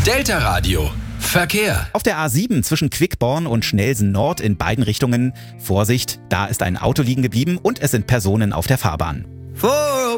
Delta Radio. Verkehr. Auf der A7 zwischen Quickborn und Schnelsen Nord in beiden Richtungen. Vorsicht, da ist ein Auto liegen geblieben und es sind Personen auf der Fahrbahn.